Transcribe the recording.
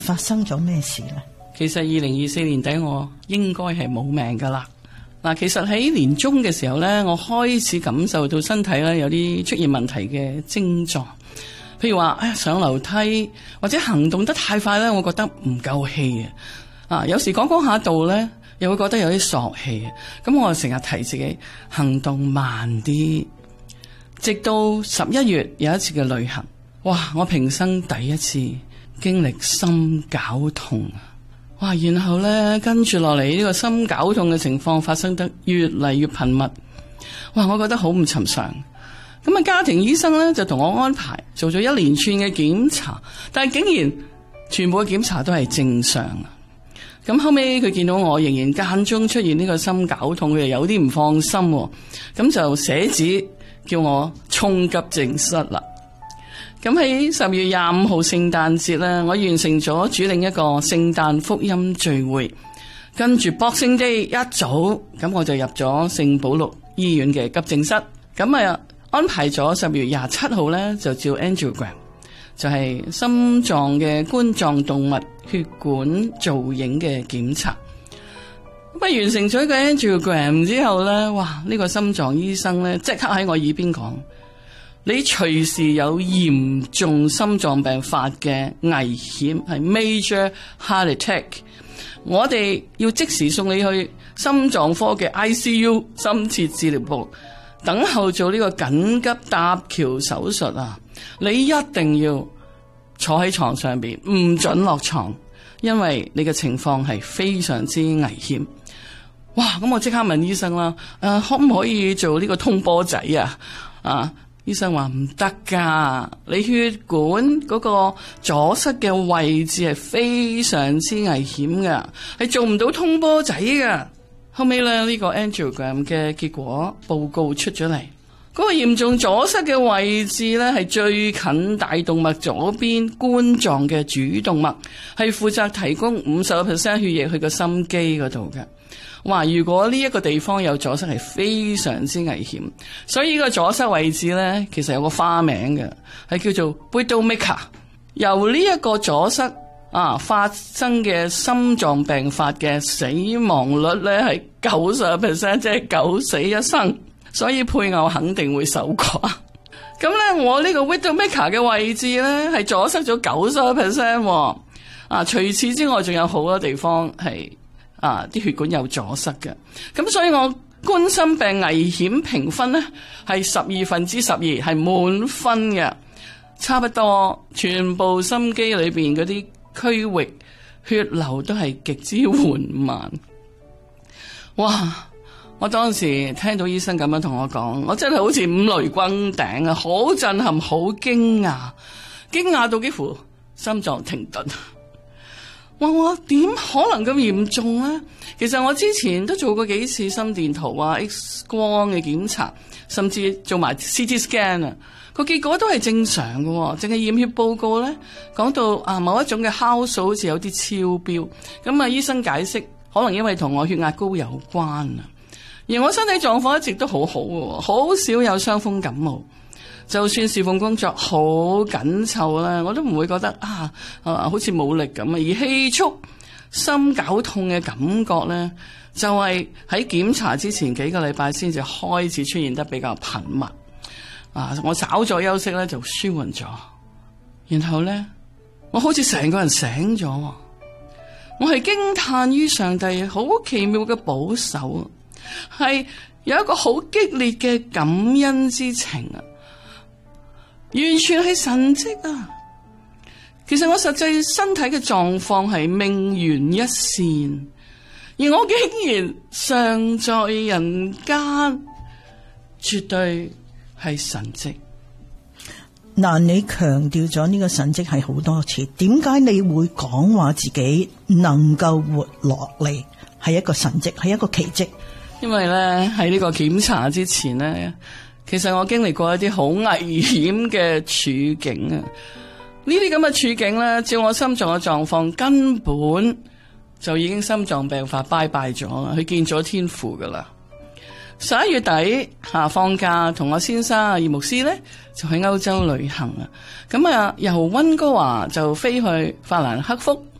發生咗咩事呢？ 其實2024年底我應該係冇命噶啦。嗱，其實喺年中嘅時候呢，我開始感受到身體呢有啲出現問題嘅症狀，譬如話上樓梯或者行動得太快呢，我覺得唔夠氣啊！有時講下道呢，又會覺得有啲索氣，咁我成日提自己行動慢啲。直到11月有一次嘅旅行，哇！我平生第一次經歷心絞痛哇！然後呢，跟住落嚟呢個心絞痛嘅情況發生得越嚟越頻密，哇！我覺得好唔尋常。咁啊，家庭醫生呢就同我安排做咗一連串嘅檢查，但係竟然全部嘅檢查都係正常。咁後尾佢見到我仍然間中出現呢個心絞痛，佢又有啲唔放心，咁就寫紙叫我衝急症室啦。咁喺10月25號聖誕節咧，我完成咗主領一個聖誕福音聚會，跟住 Boxing Day 一早，咁我就入咗聖保祿醫院嘅急症室，咁啊安排咗10月27號咧就照 angiogram， 就係心臟嘅冠狀動脈血管造影嘅檢查。咁完成咗個 angiogram 之後咧，哇！呢個心臟醫生咧即刻喺我耳邊講，你隨時有嚴重心臟病發嘅危險，係 major heart attack。我哋要即時送你去心臟科嘅 ICU 深切治療部，等候做呢個緊急搭橋手術啊！你一定要坐喺床上邊，唔准落床，因為你嘅情況係非常之危險。哇！咁我即刻問醫生啦，可唔可以做呢個通波仔啊？醫生話唔得噶，你血管嗰個阻塞嘅位置係非常之危險噶，係做唔到通波仔噶。後尾咧呢個 angiogram 嘅結果報告出咗嚟，嗰個嚴重阻塞嘅位置咧係最近大動脈左邊冠狀嘅主動脈，係負責提供50% 血液去個心肌嗰度嘅。哇！如果呢一個地方有阻塞係非常之危險，所以呢個阻塞位置呢，其實有個花名嘅，係叫做 Widowmaker。由呢一個阻塞發生嘅心臟病發嘅死亡率呢係90%，即係9死1生，所以配偶肯定會受垮。咁呢，我呢個 Widowmaker 嘅位置呢係阻塞咗90%。除此之外，仲有好多地方係啲血管有阻塞嘅，咁所以我冠心病危險評分呢係12/12，係滿分嘅，差不多全部心肌裏邊嗰啲區域血流都係極之緩慢。哇！我當時聽到醫生咁樣同我講，我真係好似五雷轟頂啊，好震撼，好驚訝到幾乎心臟停頓。我點可能咁嚴重呢？其實我之前都做過幾次心電圖X 光嘅檢查，甚至做埋 CT scan 個結果都係正常嘅，淨係驗血報告呢講到某一種嘅酵素好似有啲超標，咁醫生解釋可能因為同我血壓高有關而我身體狀況一直都好好嘅，好少有傷風感冒。就算侍奉工作好緊湊啦，我都唔會覺得好似冇力咁而氣促心絞痛嘅感覺咧，就係喺檢查之前幾個禮拜先至開始出現得比較頻密。我稍作休息咧就舒緩咗，然後咧我好似成個人醒咗，我係驚嘆於上帝好奇妙嘅保守，係有一個好激烈嘅感恩之情完全係神蹟啊！其實我實際身體嘅狀況係命懸一線，而我竟然尚在人間，絕對係神蹟。 嗱，你強調咗呢個神蹟係好多次，點解你會講話自己能夠活落嚟係一個神蹟，係一個奇蹟？ 因為咧喺呢個檢查之前咧，其實我經歷過一啲好危險嘅處境啊！呢啲咁嘅處境咧，照我心臟嘅狀況，根本就已經心臟病發拜拜咗啦，佢見咗天父噶啦。 11月底放假，同我先生葉牧師咧就去歐洲旅行啊。咁由溫哥華就飛去法蘭克福。